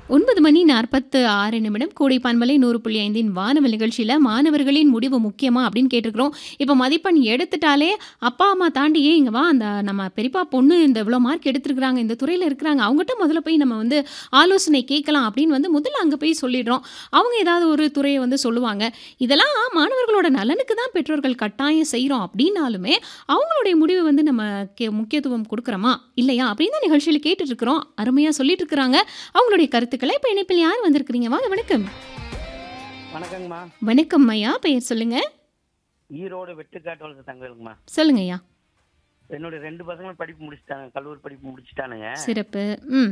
9:46 கோடை பண்பலை 100.5 வானவல் நிகழ்ச்சியில மாணவர்களின் முடிவு முக்கியமா அப்படின்னு கேட்டிருக்கிறோம். இப்ப மதிப்பெண் எடுத்துட்டாலே அப்பா அம்மா தாண்டி "ஏய் இங்க வா, அந்த நம்ம பெரியப்பா பொண்ணு இந்த இவ்வளோ மார்க் எடுத்திருக்கிறாங்க, இந்த துறையில இருக்கிறாங்க, அவங்ககிட்ட முதல்ல போய் நம்ம வந்து ஆலோசனை கேட்கலாம்" அப்படின்னு வந்து முதல்ல அங்க போய் சொல்லிடுறோம். அவங்க ஏதாவது ஒரு துறையை வந்து சொல்லுவாங்க. இதெல்லாம் மாணவர்களோட நலனுக்கு தான் பெற்றோர்கள் கட்டாயம் செய்றோம் அப்படின்னாலுமே, அவங்களுடைய முடிவு வந்து நம்ம முக்கியத்துவம் கொடுக்குறோமா இல்லையா அப்படின்னு தான் நிகழ்ச்சியில கேட்டுட்டு இருக்கிறோம். அருமையா சொல்லிட்டு இருக்கிறாங்க அவங்களுடைய கருத்துக்களை. இப்ப இணைப்பில் யார் வந்திருக்கிறீங்க? வாங்க. வணக்கம். வணக்கங்கம்மா. வணக்கம் ஐயா, பெயர் சொல்லுங்க. ஈரோடு வெட்டுக்காட்டு வளர்த்த தங்கவேலுங்கம்மா. சொல்லுங்க ஐயா. என்னுடைய 2 பசங்களும் படிப்பு முடிச்சுட்டாங்க, கல்லூரி படிப்பு முடிச்சுட்டானுங்க. சிறப்பு.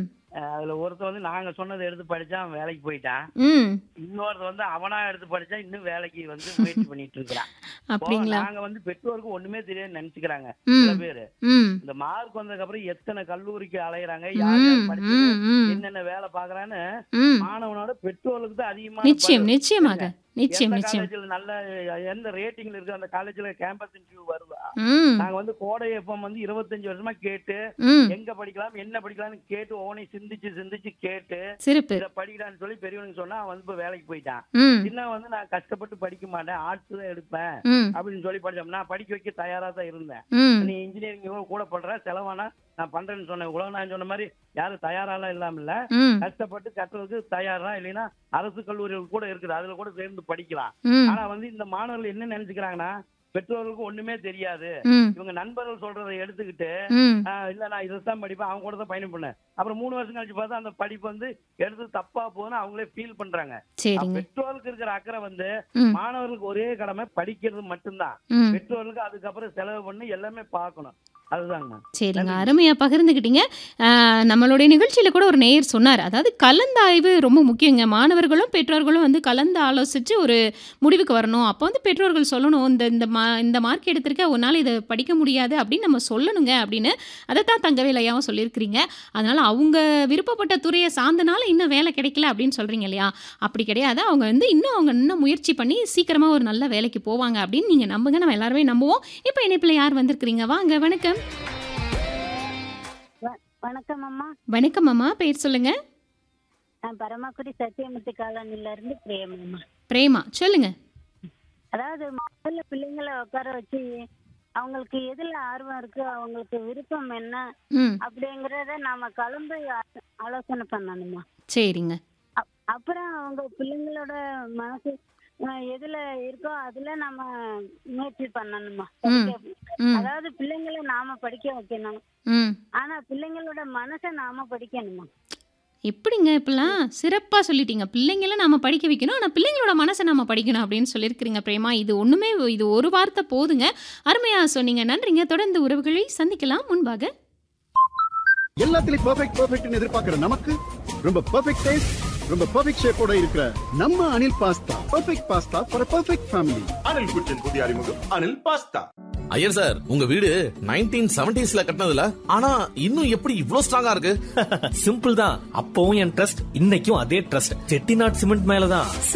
அதுல ஒருத்தர் வந்து நாங்க சொன்னதை எடுத்து படிச்சான், அவன் வேலைக்கு போயிட்டான். இன்னொருத்தர் வந்து அவனா எடுத்து படிச்சா இன்னும் வேலைக்கு வந்து முயற்சி பண்ணிட்டு இருக்கிறான். அப்படிங்களா? நாங்க வந்து பெற்றோருக்கு ஒண்ணுமே தெரியாது நினைச்சுக்கிறாங்க சில பேரு. இந்த மார்க் வந்ததுக்கு அப்புறம் எத்தனை கல்லூரிக்கு அலையறாங்க, யார் யார் படிச்சு என்னென்ன வேலை பாக்குறான்னு மாணவனோட பெற்றோருக்கு தான் அதிகமான நிச்சயமாக நிச்சயம் நிச்சயம் காலேஜ்ல நல்ல எந்த ரேட்டிங்ல இருக்கு அந்த காலேஜ்ல கேம்பஸ் இன்டர்வியூ வருதா. நாங்க வந்து கோடை எஃப்எம் வந்து 25 வருஷமா கேட்டு எங்க படிக்கலாம் என்ன படிக்கலாம்னு கேட்டு ஒவ்வொன்றை சிந்திச்சு கேட்டு இத படிக்கலாம்னு சொல்லி பெரியவனுக்கு சொன்னா அவன் வந்து இப்ப வேலைக்கு போயிட்டான். சின்ன வந்து நான் கஷ்டப்பட்டு படிக்க மாட்டேன், ஆர்ட்ஸ் தான் எடுப்பேன் அப்படின்னு சொல்லி படிச்சோம். நான் படிக்க வைக்க தயாரா தான் இருந்தேன். நீ இன்ஜினியரிங் கூட பண்ற, செலவானா நான் பண்றேன்னு சொன்னேன். உலக நான் சொன்ன மாதிரி யாரும் தயாராலாம் இல்லாம கஷ்டப்பட்டு கட்டுறதுக்கு தயாரா இல்லைன்னா அரசு கல்லூரிகள் கூட இருக்குது, அதுல கூட சேர்ந்து படிக்கலாம். ஆனா வந்து இந்த மாணவர்கள் என்ன நினைச்சுக்கிறாங்கன்னா பெற்றோர்களுக்கு ஒண்ணுமே தெரியாது, இவங்க நண்பர்கள் சொல்றதை எடுத்துக்கிட்டு இல்ல நான் இதைத்தான் படிப்பேன், அவங்க கூட தான் பயணம் பண்ணேன். அப்புறம் 3 வருஷம் கழிச்சு பார்த்தா அந்த படிப்பு வந்து எடுத்து தப்பா போகுதுன்னு அவங்களே ஃபீல் பண்றாங்க. பெற்றோருக்கு இருக்கிற அக்கறை வந்து மாணவர்களுக்கு ஒரே கடமை படிக்கிறது மட்டும்தான். பெற்றோர்களுக்கு அதுக்கப்புறம் செலவு பண்ணி எல்லாமே பார்க்கணும். சரிங்க, அருமையா பகிர்ந்துக்கிட்டீங்க. நம்மளுடைய நிகழ்ச்சியில கூட ஒரு நேயர் சொன்னார், அதாவது கலந்தாய்வு ரொம்ப முக்கியங்க. மாணவர்களும் பெற்றோர்களும் வந்து கலந்து ஆலோசிச்சு ஒரு முடிவுக்கு வரணும். அப்போ வந்து பெற்றோர்கள் சொல்லணும், இந்த மார்க் எடுத்திருக்க உன்னால இதை படிக்க முடியாது அப்படின்னு நம்ம சொல்லணுங்க அப்படின்னு. அதைத்தான் தங்கவேல் ஐயாவும் சொல்லியிருக்கிறீங்க. அதனால அவங்க விருப்பப்பட்ட துறையை சார்ந்தனால இன்னும் வேலை கிடைக்கல அப்படின்னு சொல்றீங்க இல்லையா? அப்படி கிடையாது. அவங்க வந்து இன்னும் முயற்சி பண்ணி சீக்கிரமா ஒரு நல்ல வேலைக்கு போவாங்க அப்படின்னு நீங்க நம்புங்க. நம்ம எல்லாருமே நம்புவோம். இப்போ இணைப்பில் யார் வந்திருக்கிறீங்க? வாங்க. வணக்கம். வணக்கம் அம்மா. வணக்கம் அம்மா, பெயர் சொல்லுங்க. நான் பரமக்குடி சத்தியமூர்த்தி காலனில இருந்து பிரேமா. பிரேமா, சொல்லுங்க. அதாவது முதல்ல பிள்ளைங்களை உட்கார வச்சு அவங்களுக்கு எதுல ஆர்வம் இருக்கு, அவங்களுக்கு விருப்பம் என்ன அப்படிங்கறத நாம கலந்து ஆலோசனை பண்ணணுமா. சரிங்க. அப்புறம் அவங்க பிள்ளைங்களோட மனசு எதுல இருக்கோ அதுல நம்ம முயற்சி பண்ணணுமா. அதாவது பிள்ளைங்களை நாம படிக்க வைக்கணும், ஆனா பிள்ளைங்களோட மனசை நாம படிக்கணுமா. எப்படிங்க இப்பெல்லாம் சிறப்பா சொல்லிட்டீங்க. பிள்ளைங்களை நாம படிக்க வைக்கணும், ஆனா பிள்ளைங்களோட மனசை நாம படிக்கணும் அப்படின்னு சொல்லியிருக்கிறீங்க பிரேமா. இது ஒரு வார்த்தை போதுங்க. அருமையா சொன்னீங்க. நன்றிங்க. தொடர்ந்து உறவுகளை சந்திக்கலாம். முன்பாக எல்லாத்துலயும் பெர்ஃபெக்ட்னு எதிர்பார்க்கிற நமக்கு ரொம்ப பெர்ஃபெக்ட் டேஸ்ட், ரொம்ப பெர்ஃபெக்ட் ஷேப்போட இருக்கிற நம்ம Anil pasta. Perfect pasta for perfect family. Anil குச்சின் புதிய அறிமுகம் அனில் பாஸ்தா. ஐயர் சார், உங்க வீடு 1970s கட்டினதுல, ஆனா இன்னும் எப்படி இவ்ளோ ஸ்ட்ராங்கா இருக்கு? சிம்பிள் தான். அப்பவும் என் ட்ரஸ்ட், இன்னைக்கும் அதே ட்ரஸ்ட். செட்டிநாட் சிமெண்ட் மேலதான்.